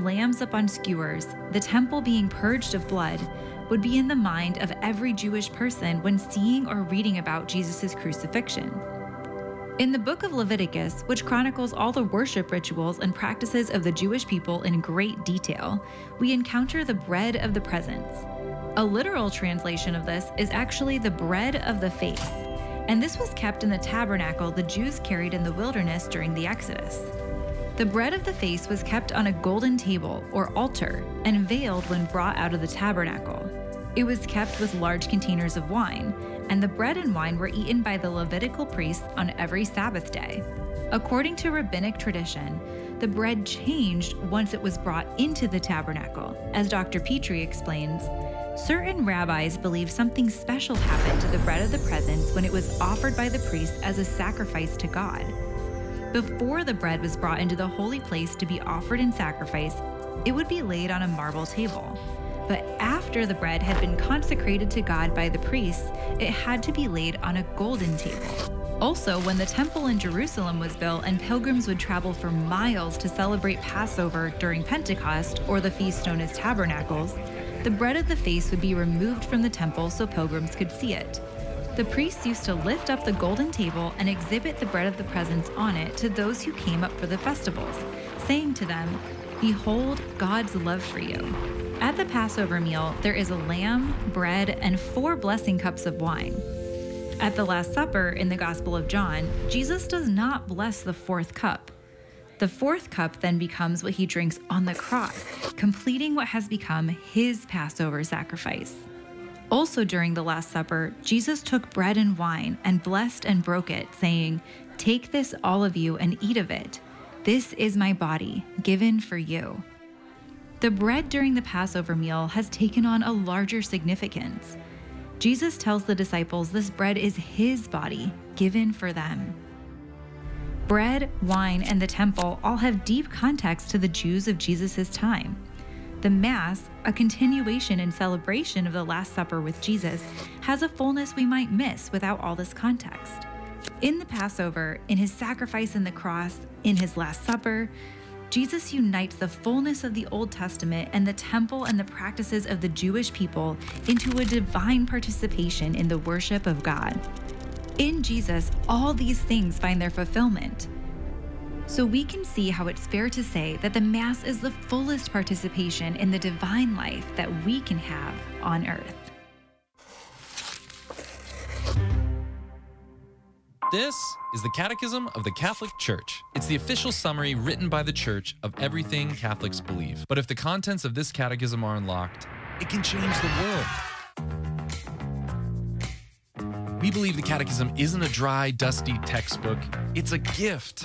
lambs up on skewers, the temple being purged of blood, would be in the mind of every Jewish person when seeing or reading about Jesus' crucifixion. In the book of Leviticus, which chronicles all the worship rituals and practices of the Jewish people in great detail, we encounter the bread of the presence. A literal translation of this is actually the bread of the face, and this was kept in the tabernacle the Jews carried in the wilderness during the Exodus. The bread of the face was kept on a golden table or altar and veiled when brought out of the tabernacle. It was kept with large containers of wine, and the bread and wine were eaten by the Levitical priests on every Sabbath day. According to rabbinic tradition, the bread changed once it was brought into the tabernacle. As Dr. Petrie explains, certain rabbis believe something special happened to the bread of the presence when it was offered by the priest as a sacrifice to God. Before the bread was brought into the holy place to be offered in sacrifice, it would be laid on a marble table. But after the bread had been consecrated to God by the priests, it had to be laid on a golden table. Also, when the temple in Jerusalem was built and pilgrims would travel for miles to celebrate Passover during Pentecost, or the feast known as Tabernacles, the bread of the face would be removed from the temple so pilgrims could see it. The priests used to lift up the golden table and exhibit the bread of the presence on it to those who came up for the festivals, saying to them, "Behold God's love for you." At the Passover meal, there is a lamb, bread, and 4 blessing cups of wine. At the Last Supper in the Gospel of John, Jesus does not bless the 4th cup. The 4th cup then becomes what he drinks on the cross, completing what has become his Passover sacrifice. Also during the Last Supper, Jesus took bread and wine and blessed and broke it, saying, "Take this, all of you, and eat of it. This is my body, given for you." The bread during the Passover meal has taken on a larger significance. Jesus tells the disciples this bread is his body, given for them. Bread, wine, and the temple all have deep context to the Jews of Jesus' time. The Mass, a continuation and celebration of the Last Supper with Jesus, has a fullness we might miss without all this context. In the Passover, in his sacrifice on the cross, in his Last Supper, Jesus unites the fullness of the Old Testament and the temple and the practices of the Jewish people into a divine participation in the worship of God. In Jesus, all these things find their fulfillment. So we can see how it's fair to say that the Mass is the fullest participation in the divine life that we can have on earth. This is the Catechism of the Catholic Church. It's the official summary written by the Church of everything Catholics believe. But if the contents of this catechism are unlocked, it can change the world. We believe the Catechism isn't a dry, dusty textbook. It's a gift.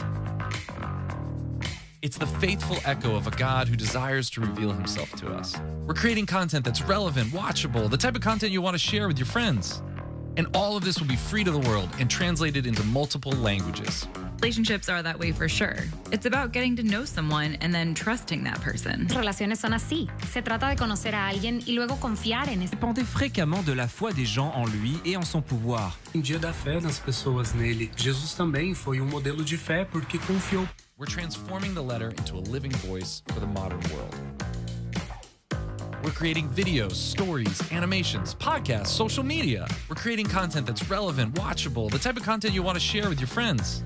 It's the faithful echo of a God who desires to reveal himself to us. We're creating content that's relevant, watchable, the type of content you want to share with your friends. And all of this will be free to the world and translated into multiple languages. Relationships are that way for sure. It's about getting to know someone and then trusting that person. Relaciones son así. Se trata de conocer a alguien y luego confiar en ese. Dépendait fréquemment de la foi des gens en lui et en son pouvoir. Dia da fé das pessoas nele. Jesus também foi modelo de fé porque confiou. We're transforming the letter into a living voice for the modern world. We're creating videos, stories, animations, podcasts, social media. We're creating content that's relevant, watchable, the type of content you want to share with your friends.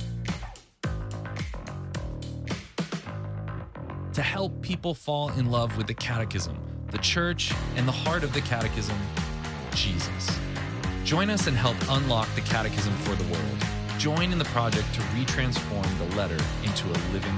To help people fall in love with the Catechism, the Church, and the heart of the Catechism, Jesus. Join us and help unlock the Catechism for the world. Join in the project to retransform the letter into a living